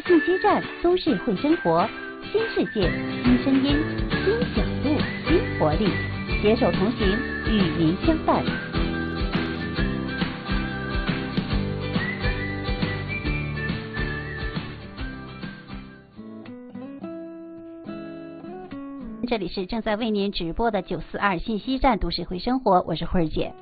信息站，都市会生活，新世界，新声音，新角度，新活力，携手同行，与您相伴。这里是正在为您直播的942信息站都市会生活，我是慧儿姐。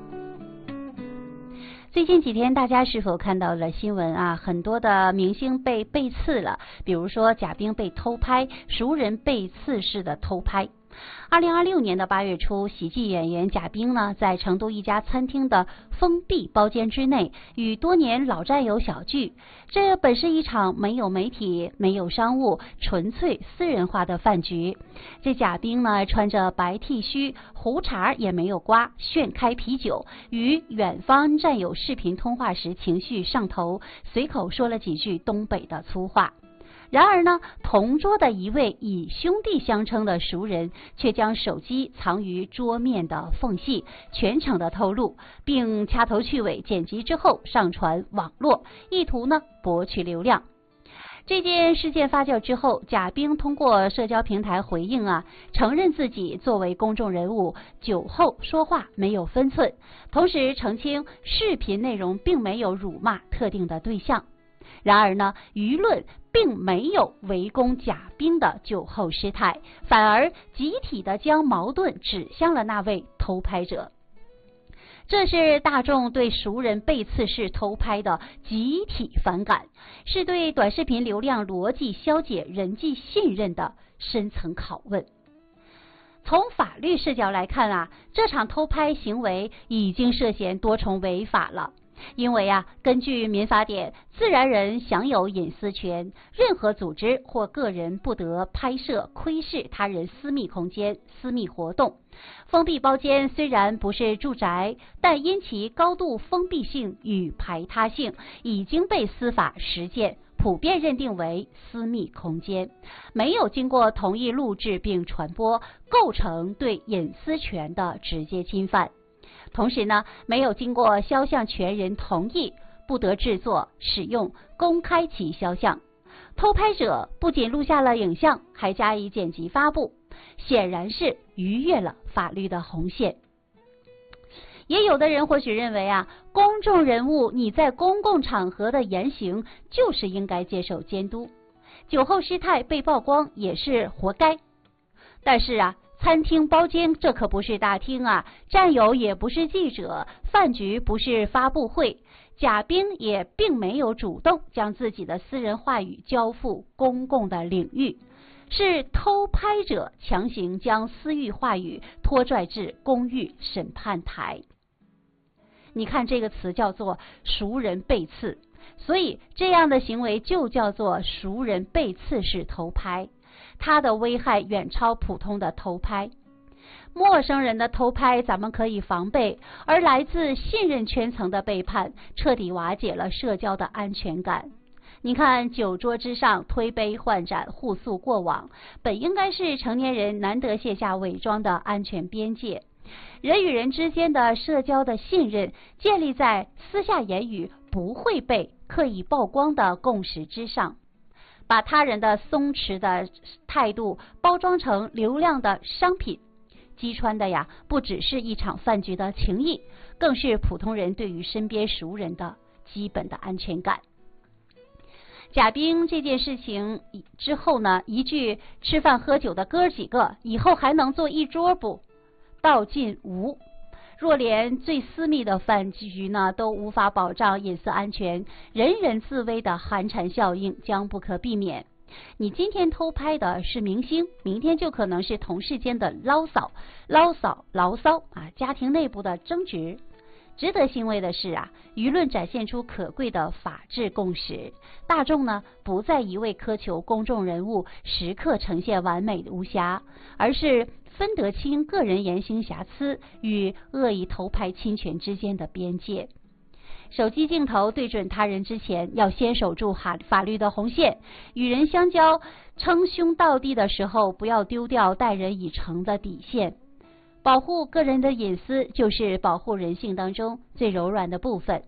最近几天大家是否看到了新闻啊？很多的明星被背刺了，比如说贾冰被偷拍，熟人被刺式的偷拍。2026年的8月初，喜剧演员贾冰呢，在成都一家餐厅的封闭包间之内，与多年老战友小聚。这本是一场没有媒体、没有商务、纯粹私人化的饭局。这贾冰呢，穿着白 T 恤，胡茬也没有刮，炫开啤酒，与远方战友视频通话时情绪上头，随口说了几句东北的粗话。然而呢，同桌的一位以兄弟相称的熟人却将手机藏于桌面的缝隙，全程的透露，并掐头去尾剪辑之后上传网络，意图呢博取流量。这件事件发酵之后，贾冰通过社交平台回应承认自己作为公众人物，酒后说话没有分寸，同时澄清视频内容并没有辱骂特定的对象。然而呢，舆论并没有围攻贾冰的酒后失态，反而集体的将矛盾指向了那位偷拍者。这是大众对熟人被刺式偷拍的集体反感，是对短视频流量逻辑消解人际信任的深层拷问。从法律视角来看这场偷拍行为已经涉嫌多重违法了。因为根据民法典，自然人享有隐私权，任何组织或个人不得拍摄、窥视他人私密空间、私密活动。封闭包间虽然不是住宅，但因其高度封闭性与排他性，已经被司法实践普遍认定为私密空间，没有经过同意录制并传播，构成对隐私权的直接侵犯。同时呢，没有经过肖像权人同意，不得制作、使用、公开其肖像。偷拍者不仅录下了影像，还加以剪辑发布，显然是逾越了法律的红线。也有的人或许认为公众人物你在公共场合的言行就是应该接受监督，酒后失态被曝光也是活该。但是餐厅包间这可不是大厅战友也不是记者，饭局不是发布会，贾冰也并没有主动将自己的私人话语交付公共的领域，是偷拍者强行将私域话语拖拽至公寓审判台。你看这个词叫做熟人被刺，所以这样的行为就叫做熟人被刺式偷拍。它的危害远超普通的偷拍。陌生人的偷拍咱们可以防备，而来自信任圈层的背叛彻底瓦解了社交的安全感。你看，酒桌之上推杯换盏，互诉过往，本应该是成年人难得卸下伪装的安全边界。人与人之间的社交的信任建立在私下言语不会被刻意曝光的共识之上。把他人的松弛的态度包装成流量的商品，击穿的不只是一场饭局的情谊，更是普通人对于身边熟人的基本的安全感。贾冰这件事情之后呢，一句吃饭喝酒的哥几个以后还能坐一桌不？道尽无。若连最私密的饭局呢都无法保障隐私安全，人人自危的寒蝉效应将不可避免。你今天偷拍的是明星，明天就可能是同事间的牢骚、家庭内部的争执。值得欣慰的是舆论展现出可贵的法治共识，大众呢不再一味苛求公众人物时刻呈现完美无瑕，而是分得清个人言行瑕疵与恶意偷拍侵权之间的边界。手机镜头对准他人之前，要先守住法律的红线。与人相交称兄道弟的时候，不要丢掉待人以诚的底线。保护个人的隐私，就是保护人性当中最柔软的部分。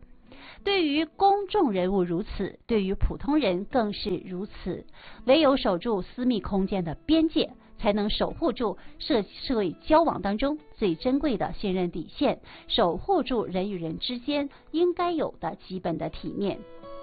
对于公众人物如此，对于普通人更是如此。唯有守住私密空间的边界，才能守护住社会交往当中最珍贵的信任底线，守护住人与人之间应该有的基本的体面。